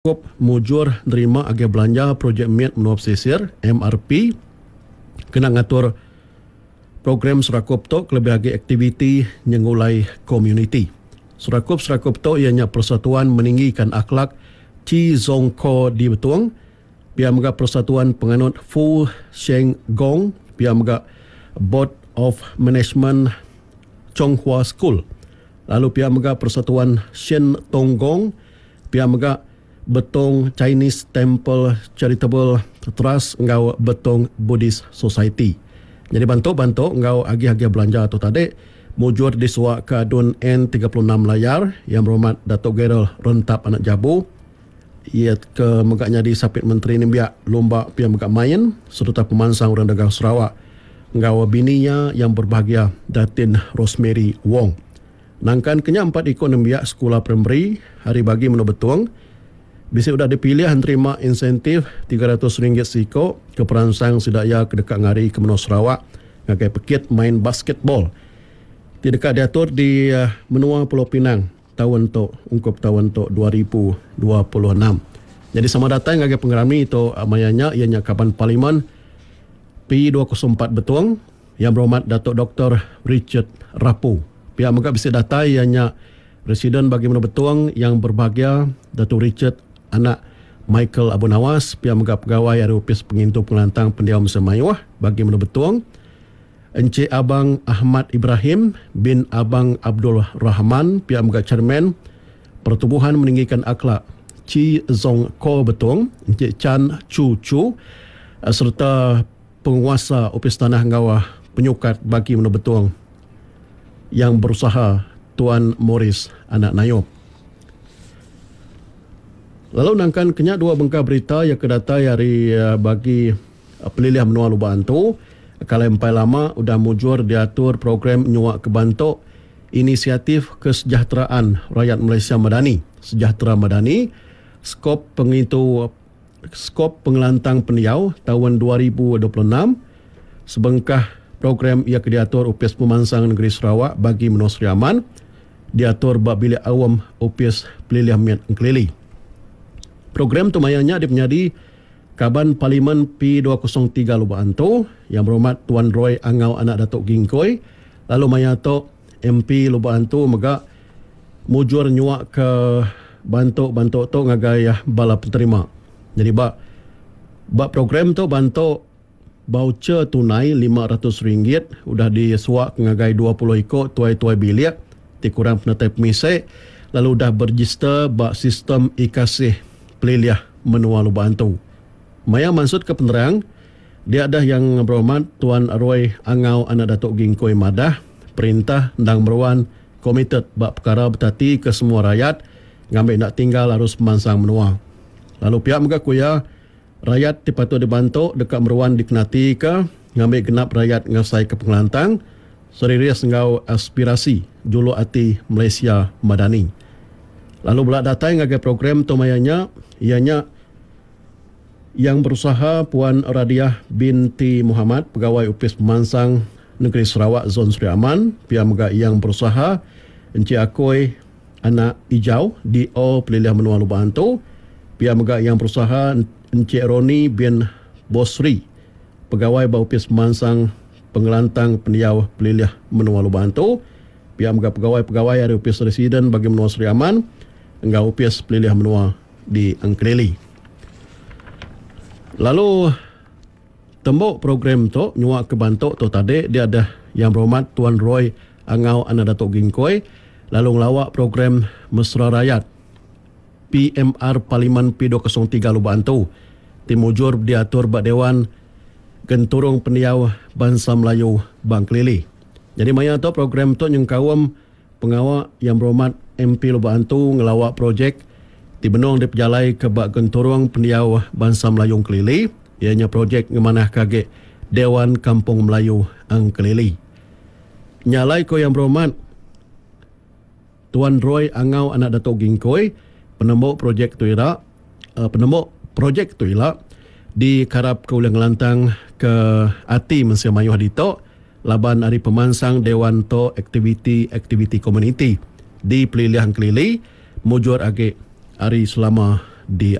cukup mujur nerima agak belanja projek miat menua pesisir MRP kena ngatur program serakup to lebih agak aktiviti nyengulai komuniti. Serakup to ianya persatuan meninggikan akhlak Chi Zong Ko di Betuang, pihak megak persatuan penganut Fu Sheng Gong, pihak megak Board of Management Chonghua School. Lalu pihak megak persatuan Shen Tong Gong, pihak megak Betong Chinese Temple Charitable Trust ngau Betong Buddhist Society. Jadi bantu ngau agi-agi belanja tu tadi mujur disuak ke adun N36 layar yang berhormat Datuk Gerald Rentap Anak Jabu. Ia ke megaknya di Sapit Menteri ni biak lomba pia megak main serta pemansang orang dagang Sarawak ngau bininya yang berbahagia Datin Rosemary Wong. Nangkan kenya 4 ikut nembiak sekolah primary hari bagi menu betuang. Bisa sudah dipilih terima insentif RM300 siko ke peransang sedaya ke dekat ngari ke Menua Sarawak ngagai pekit main basketball. Di dekat diatur di Menua Pulau Pinang tahun tu ungkup tahun tu 2026. Jadi sama datang ngagai pengerami itu amayanya ianya Kaban Parlimen P204 Betuang yang berhormat Datuk Dr. Richard Rapu. Pihak megak bisa data ianya Presiden bagi Menua Betuang yang berbahagia Datuk Richard anak Michael Abu Nawas, pihak megak pegawai dari Opis Pengintu Pengelantang Pendiam Semayuah bagi Menua Betuang, Encik Abang Ahmad Ibrahim bin Abang Abdul Rahman, pihak megak Chairman Pertubuhan Meninggikan Akhlak Chi Zong Ko Betuang, Encik Chan Chu Chu, serta penguasa Opis Tanah Ngawah Penyukat bagi Menua Betuang yang berusaha Tuan Morris Anak Nayop. Lalu nangkan kenyak dua bengkah berita yang kedata hari bagi pelilihan menua lubang tu. Kalau empai lama udah mujur diatur program nyuak kebantuk inisiatif kesejahteraan rakyat Malaysia Madani. Sejahtera Madani, skop pengelantang pendiau tahun 2026. Sebengkah program ia diatur UPS Pemansang Negeri Sarawak bagi Menua Seri Aman diatur bak bilik awam UPS Pelilihan Miat Engkelili. Program tu mayanya dia menjadi Kaban Parlimen P203 Lubang Antu yang berhormat Tuan Roy Angau Anak Datuk Gingkoi. Lalu maya tu MP Lubang Antu megak mujur nyuak ke bantuk tu ngagai bala penerima. Jadi bak program tu bantu voucher tunai RM500 udah disuak ngagai 20 ikut tuai-tuai bilik dikurang penatai pemisai lalu dah berregister bak sistem ikasih peliliah Menua Lubang Antu. Maya maksud ke penerang, dia ada yang berhormat Tuan Roy Angau Anak Datuk Gingkoi Madah, perintah ndang berwan komited bak perkara bertati ke semua rakyat, ngambil nak tinggal harus pemansang menua. Lalu pihak megak kuya, rakyat dipatut dibantu dekat berwan dikenati ke, ngambil genap rakyat ngasai ke pengelantang, serius ngau aspirasi julu ati Malaysia Madani. Lalu belak datang ngagai program tu mayanya ianya yang berusaha Puan Radiah binti Muhammad pegawai Opis Pemansang Negeri Sarawak Zon Seri Aman, pihak megak yang berusaha Encik Akoi Anak Ijau DO Pelilihan Menua Lubang Antu, pihak megak yang berusaha Encik Roni bin Bosri pegawai Opis Pemansang Pengelantang Pendiau Pelilihan Menua Lubang Antu, pihak megak pegawai dari Opis Residen bagi Menua Seri Aman enggak UPS Pelilihan Menua di Engkelili. Lalu tembok program tu nyuak ke bantuk tu tadi dia ada yang berhormat Tuan Roy Angau Anak Datuk Gingkoi lalu ngelawak program Mesra Rakyat PMR Parlimen P203 Lubang Antu timujur diatur bak Dewan Genturung Pendiau Bangsa Melayu Bang Kelili. Jadi maya tu program tu nyengkawam pengawak yang berhormat MP Lubang Antu ngelawak projek di benong di pejalai ke bak Genturung Pendiau Bangsa Melayu Kelili, ianya projek ngemanah kage Dewan Kampung Melayu Kelili. Nyalai ko yang berhormat Tuan Roy Angau Anak Datuk Gingkoi penembok projek tu dikarap ke ulang lantang ke ati Mensia Mayuh Dito laban hari pemansang Dewan to aktiviti komuniti di Pelilihan Kelili mujur age hari selama di